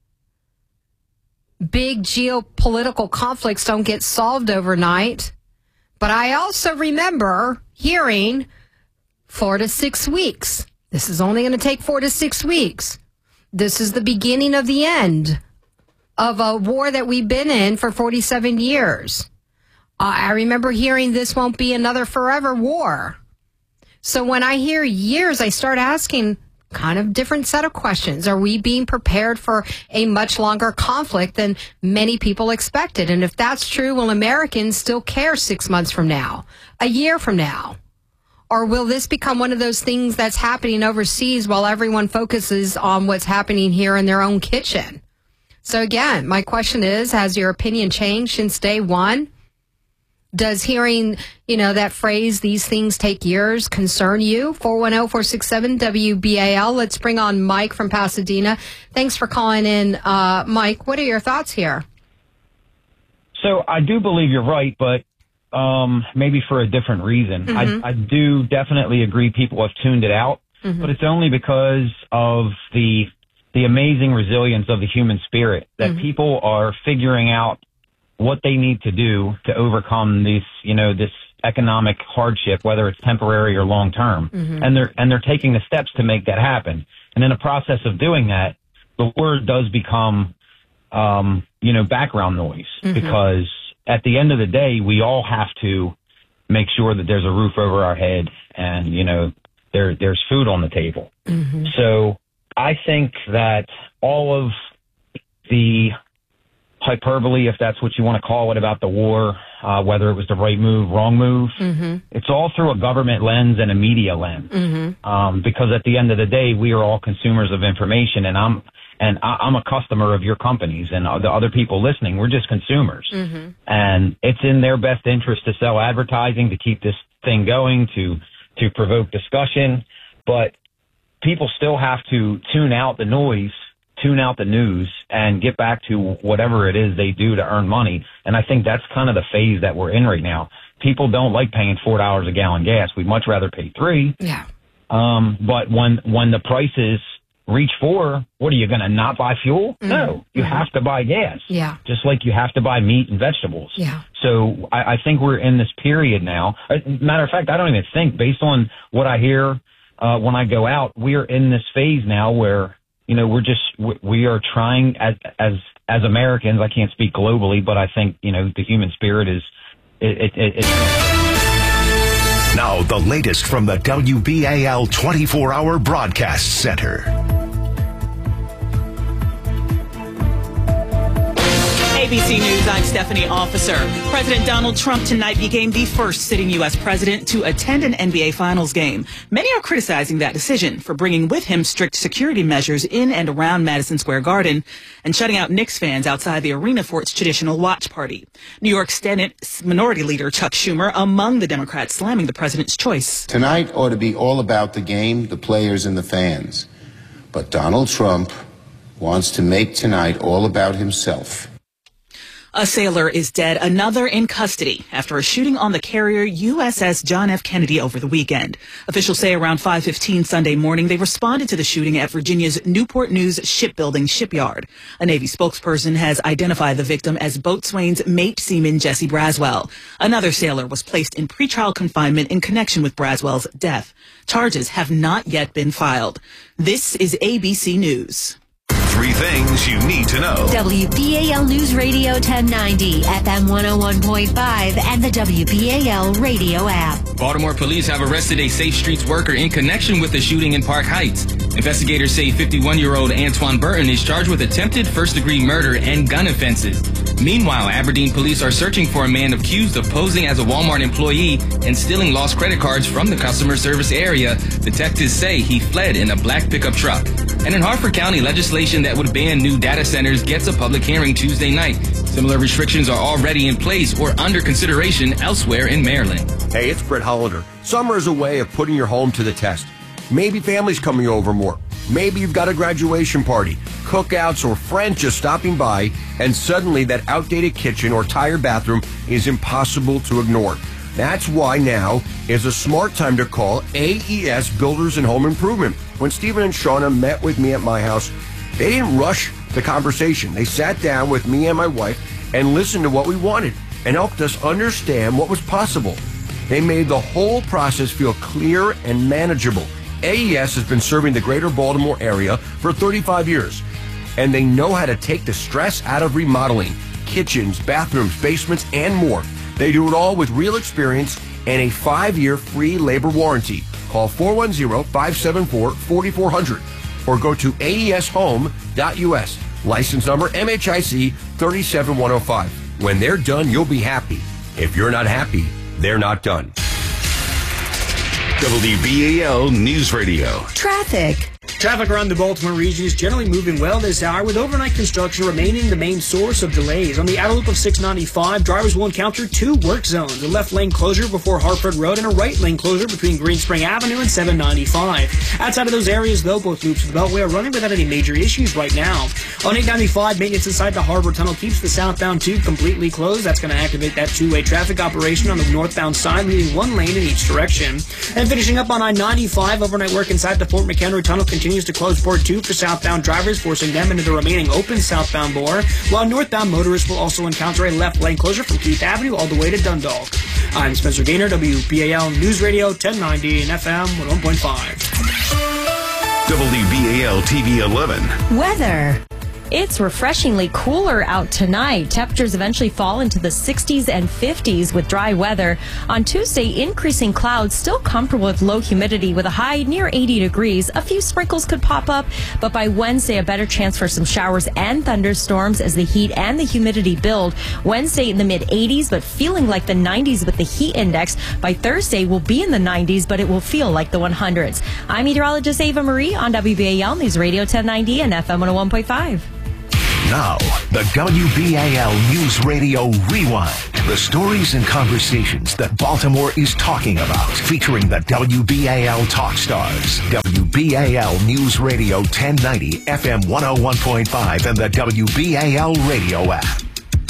Big geopolitical conflicts don't get solved overnight. But I also remember hearing 4 to 6 weeks. This is only going to take 4 to 6 weeks. This is the beginning of the end of a war that we've been in for 47 years. I remember hearing this won't be another forever war. So when I hear years, I start asking kind of different set of questions. Are we being prepared for a much longer conflict than many people expected? And if that's true, will Americans still care 6 months from now, a year from now? Or will this become one of those things that's happening overseas while everyone focuses on what's happening here in their own kitchen? So again, my question is, has your opinion changed since day one? Does hearing, that phrase, these things take years, concern you? 410-467-WBAL. Let's bring on Mike from Pasadena. Thanks for calling in. Mike, what are your thoughts here? So I do believe you're right, but maybe for a different reason. Mm-hmm. I do definitely agree people have tuned it out, mm-hmm. but it's only because of the amazing resilience of the human spirit that mm-hmm. people are figuring out what they need to do to overcome this economic hardship, whether it's temporary or long term, and they're taking the steps to make that happen. And in the process of doing that, the word does become, background noise, because at the end of the day, we all have to make sure that there's a roof over our head and, there's food on the table. So I think that all of the hyperbole, if that's what you want to call it, about the war, whether it was the right move, wrong move, it's all through a government lens and a media lens. Because at the end of the day, we are all consumers of information, and I'm a customer of your companies, and the other people listening, we're just consumers. And it's in their best interest to sell advertising, to keep this thing going, to provoke discussion. But people still have to tune out the noise, tune out the news, and get back to whatever it is they do to earn money. And I think that's kind of the phase that we're in right now. People don't like paying $4 a gallon gas. We'd much rather pay $3. Yeah. But when the prices reach $4, what are you going to not buy fuel? No, you have to buy gas. Yeah. Just like you have to buy meat and vegetables. Yeah. So I think we're in this period now. Matter of fact, I don't even think, based on what I hear when I go out, we're in this phase now where, we are trying as Americans. I can't speak globally, but I think, the human spirit is, Now the latest from the WBAL 24-hour broadcast center. ABC News, I'm Stephanie Officer. President Donald Trump tonight became the first sitting U.S. president to attend an NBA Finals game. Many are criticizing that decision for bringing with him strict security measures in and around Madison Square Garden and shutting out Knicks fans outside the arena for its traditional watch party. New York Senate Minority Leader Chuck Schumer among the Democrats slamming the president's choice. Tonight ought to be all about the game, the players, and the fans. But Donald Trump wants to make tonight all about himself. A sailor is dead, another in custody after a shooting on the carrier USS John F. Kennedy over the weekend. Officials say around 5:15 Sunday morning, they responded to the shooting at Virginia's Newport News Shipbuilding Shipyard. A Navy spokesperson has identified the victim as boatswain's mate seaman Jesse Braswell. Another sailor was placed in pretrial confinement in connection with Braswell's death. Charges have not yet been filed. This is ABC News. 3 things you need to know. WBAL News Radio 1090, FM 101.5, and the WBAL radio app. Baltimore police have arrested a Safe Streets worker in connection with the shooting in Park Heights. Investigators say 51-year-old Antoine Burton is charged with attempted first-degree murder and gun offenses. Meanwhile, Aberdeen police are searching for a man accused of posing as a Walmart employee and stealing lost credit cards from the customer service area. Detectives say he fled in a black pickup truck. And in Harford County, legislation that would ban new data centers gets a public hearing Tuesday night. Similar restrictions are already in place or under consideration elsewhere in Maryland. Hey, it's Brett Hollander. Summer is a way of putting your home to the test. Maybe family's coming over more. Maybe you've got a graduation party, cookouts, or friends just stopping by, and suddenly that outdated kitchen or tired bathroom is impossible to ignore. That's why now is a smart time to call AES Builders and Home Improvement. When Stephen and Shauna met with me at my house, they didn't rush the conversation. They sat down with me and my wife and listened to what we wanted and helped us understand what was possible. They made the whole process feel clear and manageable. AES has been serving the greater Baltimore area for 35 years, and they know how to take the stress out of remodeling kitchens, bathrooms, basements, and more. They do it all with real experience and a 5-year free labor warranty. Call 410-574-4400 or go to aeshome.us. License number MHIC 37105. When they're done, you'll be happy. If you're not happy, they're not done. WBAL News Radio. Traffic. Traffic around the Baltimore region is generally moving well this hour, with overnight construction remaining the main source of delays. On the outer loop of 695, drivers will encounter 2 work zones, a left lane closure before Hartford Road and a right lane closure between Greenspring Avenue and 795. Outside of those areas, though, both loops of the Beltway are running without any major issues right now. On 895, maintenance inside the Harbor Tunnel keeps the southbound tube completely closed. That's going to activate that 2-way traffic operation on the northbound side, leaving 1 lane in each direction. And finishing up on I-95, overnight work inside the Fort McHenry Tunnel continues to close Port 2 for southbound drivers, forcing them into the remaining open southbound bore, while northbound motorists will also encounter a left lane closure from Keith Avenue all the way to Dundalk. I'm Spencer Gaynor, WBAL News Radio 1090 and FM 101.5. WBAL TV 11. Weather. It's refreshingly cooler out tonight. Temperatures eventually fall into the 60s and 50s with dry weather. On Tuesday, increasing clouds, still comfortable with low humidity with a high near 80 degrees. A few sprinkles could pop up, but by Wednesday, a better chance for some showers and thunderstorms as the heat and the humidity build. Wednesday in the mid 80s, but feeling like the 90s with the heat index. By Thursday, we'll be in the 90s, but it will feel like the 100s. I'm meteorologist Ava Marie on WBAL News Radio 1090 and FM 101.5. Now, the WBAL News Radio Rewind. The stories and conversations that Baltimore is talking about, featuring the WBAL Talk Stars. WBAL News Radio 1090, FM 101.5, and the WBAL Radio app.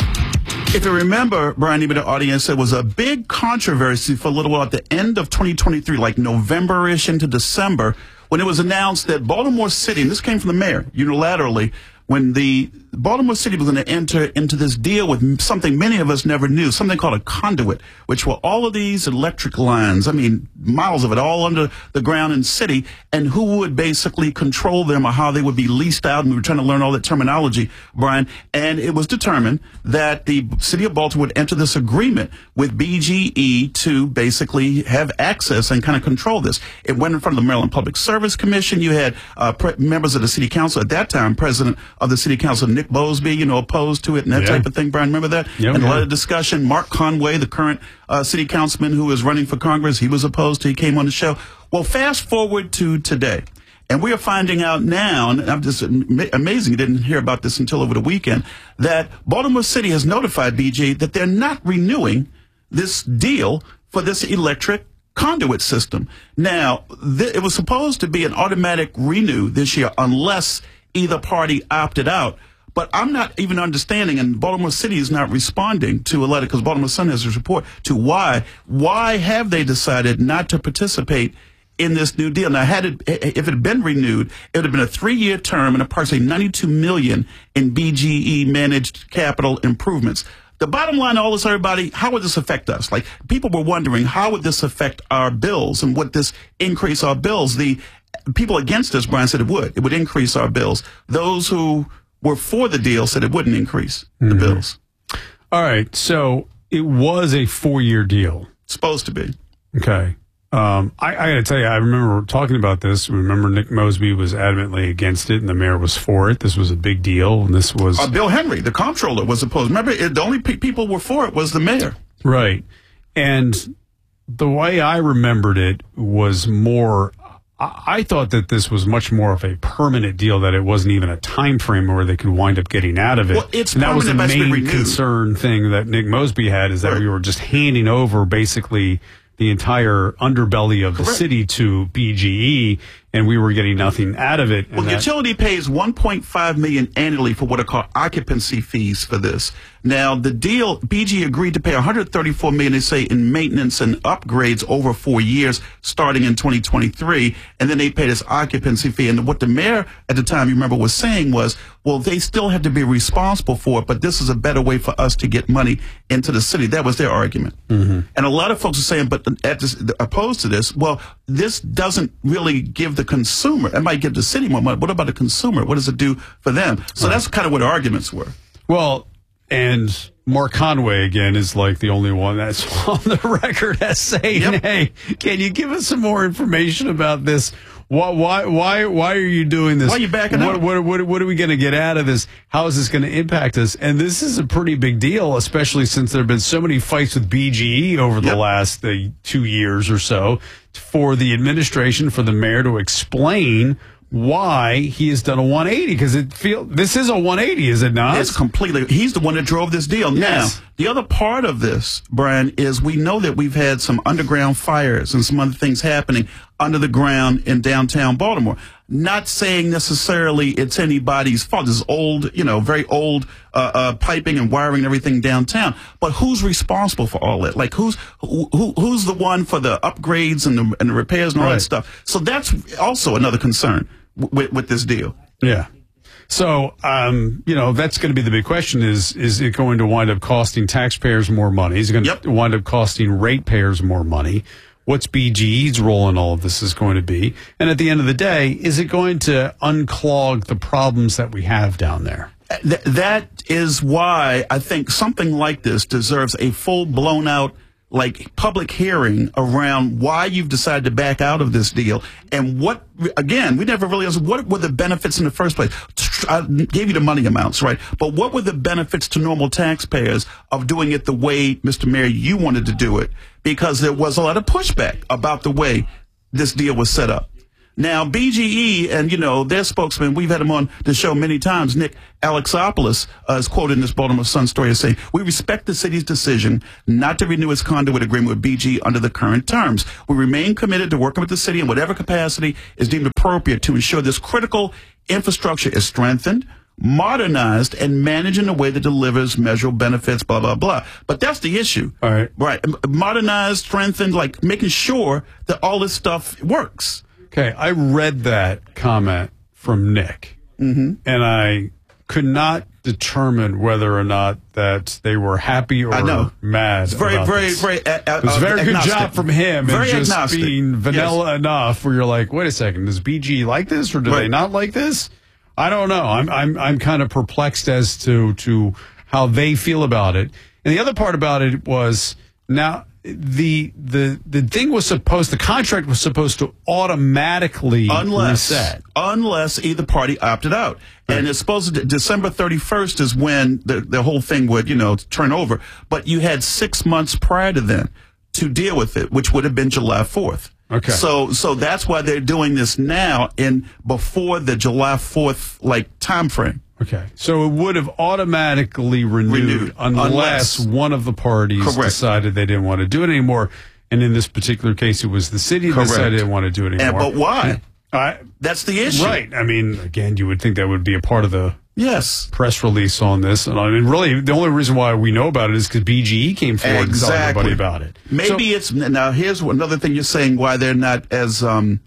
If you remember, Brian, even the audience, there was a big controversy for a little while at the end of 2023, like November-ish into December, when it was announced that Baltimore City, and this came from the mayor unilaterally, when the Baltimore City was going to enter into this deal with something many of us never knew, something called a conduit, which were all of these electric lines, I mean, miles of it, all under the ground in the city, and who would basically control them or how they would be leased out. And we were trying to learn all that terminology, Brian. And it was determined that the city of Baltimore would enter this agreement with BGE to basically have access and kind of control this. It went in front of the Maryland Public Service Commission. You had members of the city council at that time, president of the city council, Nick Bosby, opposed to it and that type of thing. Brian, remember that? And a lot of discussion. Mark Conway, the current city councilman who is running for Congress, he was opposed to. He came on the show. Well, fast forward to today, and we are finding out now, and I'm just amazing, you didn't hear about this until over the weekend, that Baltimore City has notified BG that they're not renewing this deal for this electric conduit system. Now, it was supposed to be an automatic renew this year unless either party opted out. But I'm not even understanding, and Baltimore City is not responding to a letter, because Baltimore Sun has a report to why. Why have they decided not to participate in this new deal? Now, if it had been renewed, it would have been a 3-year term and approximately $92 million in BGE managed capital improvements. The bottom line, all this, everybody, how would this affect us? Like, people were wondering, how would this affect our bills, and would this increase our bills? The people against us, Brian, said it would. It would increase our bills. Those who were for the deal said it wouldn't increase the bills. All right. So it was a 4-year deal. Supposed to be. Okay. I got to tell you, I remember talking about this. Remember, Nick Mosby was adamantly against it, and the mayor was for it. This was a big deal, and this was Bill Henry, the comptroller, was opposed. Remember, the only people who were for it was the mayor. Right. And the way I remembered it was more, I thought that this was much more of a permanent deal, that it wasn't even a time frame where they could wind up getting out of it. Well, it's and that was the permanent, main concern thing that Nick Mosby had, is that we were just handing over basically the entire underbelly of the city to BGE, and we were getting nothing out of it. Well, utility pays $1.5 million annually for what are called occupancy fees for this. Now, the deal, BG agreed to pay $134 million, they say, in maintenance and upgrades over 4 years, starting in 2023, and then they pay this occupancy fee. And what the mayor at the time, you remember, was saying was, well, they still have to be responsible for it, but this is a better way for us to get money into the city. That was their argument. And a lot of folks are saying, but opposed to this, well, this doesn't really give the consumer, it might give the city more money. What about the consumer? What does it do for them? So that's kind of what the arguments were. Well, and Mark Conway, again, is like the only one that's on the record as saying, hey, can you give us some more information about this? Why are you doing this? Why are you backing up? What are we going to get out of this? How is this going to impact us? And this is a pretty big deal, especially since there have been so many fights with BGE over the last 2 years or so, for the administration, for the mayor to explain why he has done a 180, because this is a 180, is it not? It's completely. He's the one that drove this deal. Yes. Now, the other part of this, Brian, is we know that we've had some underground fires and some other things happening under the ground in downtown Baltimore. Not saying necessarily it's anybody's fault. This is old, very old piping and wiring and everything downtown. But who's responsible for all that? Like, who's the one for the upgrades and the repairs and all that stuff? So that's also another concern with this deal. Yeah. So, that's going to be the big question is it going to wind up costing taxpayers more money? Is it going to wind up costing ratepayers more money? What's BGE's role in all of this is going to be? And at the end of the day, is it going to unclog the problems that we have down there? That is why I think something like this deserves a full blown out public hearing around why you've decided to back out of this deal and what, again, we never really asked what were the benefits in the first place. I gave you the money amounts, right? But what were the benefits to normal taxpayers of doing it the way, Mr. Mayor, you wanted to do it? Because there was a lot of pushback about the way this deal was set up. Now, BGE and, their spokesman, we've had him on the show many times, Nick Alexopoulos, is quoted in this Baltimore Sun story as saying, "We respect the city's decision not to renew its conduit agreement with BGE under the current terms. We remain committed to working with the city in whatever capacity is deemed appropriate to ensure this critical infrastructure is strengthened, modernized, and managed in a way that delivers measurable benefits, blah, blah, blah." But that's the issue. All right. Right. Modernized, strengthened, making sure that all this stuff works. Okay, I read that comment from Nick, and I could not determine whether or not that they were happy or mad. It's very, about very, this. very. It was a very good job from him, Very and just agnostic. being vanilla enough where you're like, wait a second, does BG like this or do they not like this? I don't know. I'm kind of perplexed as to how they feel about it. And the other part about it was now. The thing was the contract was supposed to automatically reset. Unless either party opted out. Right. And it's supposed to, December 31st is when the whole thing would, turn over. But you had 6 months prior to then to deal with it, which would have been July 4th. Okay. So that's why they're doing this now before the July 4th, time frame. Okay. So it would have automatically renewed unless one of the parties decided they didn't want to do it anymore. And in this particular case, it was the city that decided they didn't want to do it anymore. But why? That's the issue. Right. I mean, again, you would think that would be a part of the press release on this. And I mean, really, the only reason why we know about it is because BGE came forward and told everybody about it. Maybe now here's another thing you're saying why they're not as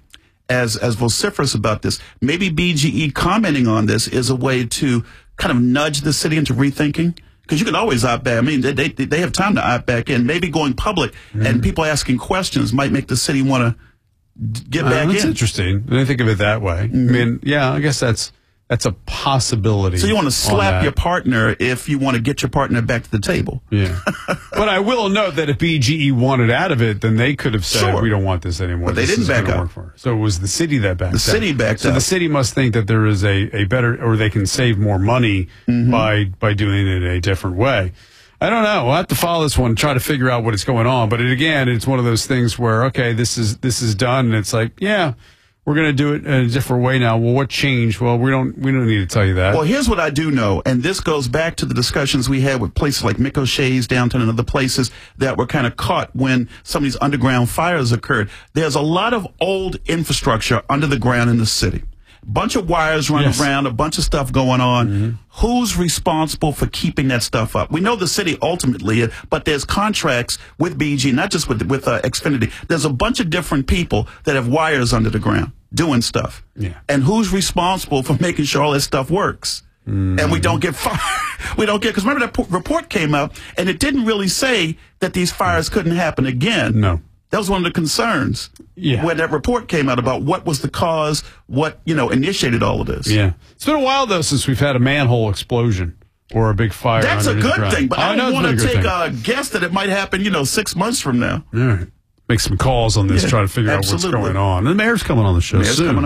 vociferous about this. Maybe BGE commenting on this is a way to kind of nudge the city into rethinking. Because you can always opt back. I mean, they have time to opt back in. Maybe going public and people asking questions might make the city want to get back in. That's interesting. I didn't think of it that way. I mean, I guess that's a possibility. So you want to slap your partner if you want to get your partner back to the table. Yeah. But I will note that if BGE wanted out of it, then they could have said, we don't want this anymore. But they didn't back out. So it was the city that backed out. The city backed out. So the city must think that there is a better, or they can save more money by doing it a different way. I don't know. We'll have to follow this one and try to figure out what is going on. But it's one of those things where, okay, this is done. And it's like, we're going to do it in a different way now. Well, what changed? Well, we don't need to tell you that. Well, here's what I do know, and this goes back to the discussions we had with places like Mick O'Shea's downtown and other places that were kind of caught when some of these underground fires occurred. There's a lot of old infrastructure under the ground in the city. Bunch of wires running around, a bunch of stuff going on. Who's responsible for keeping that stuff up? We know the city ultimately, but there's contracts with BG, not just with Xfinity. There's a bunch of different people that have wires under the ground doing stuff. Yeah. And who's responsible for making sure all that stuff works? And we don't get fired. Because remember that report came out, and it didn't really say that these fires couldn't happen again. No. That was one of the concerns when that report came out about what was the cause, what, initiated all of this. Yeah. It's been a while, though, since we've had a manhole explosion or a big fire. That's a good thing, but I don't want to take a guess that it might happen, 6 months from now. All right. Make some calls on this, try to figure out what's going on. And the mayor's coming on the show soon.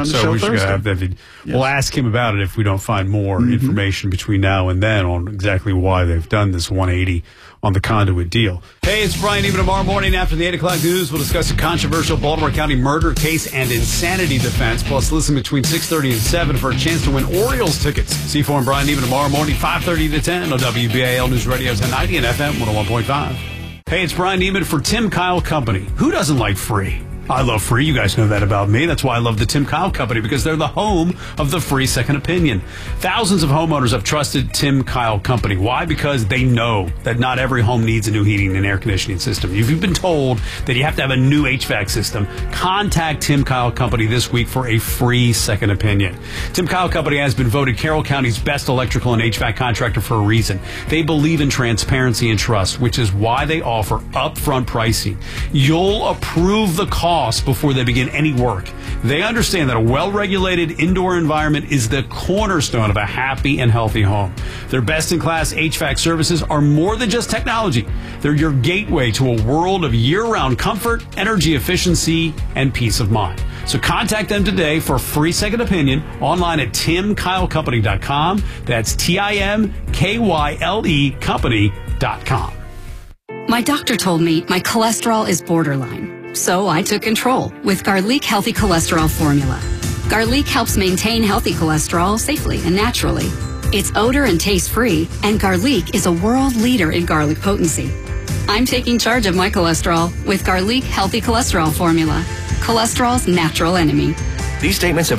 We'll ask him about it if we don't find more information between now and then on exactly why they've done this 180 on the conduit deal. Hey, it's Brian. Even tomorrow morning after the 8 o'clock news, we'll discuss a controversial Baltimore County murder case and insanity defense. Plus, listen between 6:30 and 7 for a chance to win Orioles tickets. C4 and Brian even tomorrow morning, 5:30 to 10 on WBAL News Radio 1090 and FM 101.5. Hey, it's Brian Neiman for Tim Kyle Company. Who doesn't like free? I love free. You guys know that about me. That's why I love the Tim Kyle Company, because they're the home of the free second opinion. Thousands of homeowners have trusted Tim Kyle Company. Why? Because they know that not every home needs a new heating and air conditioning system. If you've been told that you have to have a new HVAC system, contact Tim Kyle Company this week for a free second opinion. Tim Kyle Company has been voted Carroll County's best electrical and HVAC contractor for a reason. They believe in transparency and trust, which is why they offer upfront pricing. You'll approve the cost before they begin any work. They understand that a well-regulated indoor environment is the cornerstone of a happy and healthy home. Their best-in-class HVAC services are more than just technology. They're your gateway to a world of year-round comfort, energy efficiency, and peace of mind. So contact them today for a free second opinion online at timkylecompany.com. That's TIMKYLE company.com. My doctor told me my cholesterol is borderline, so I took control with Garlic Healthy Cholesterol Formula. Garlic helps maintain healthy cholesterol safely and naturally. It's odor and taste free, and Garlic is a world leader in garlic potency. I'm taking charge of my cholesterol with Garlic Healthy Cholesterol Formula, cholesterol's natural enemy. These statements have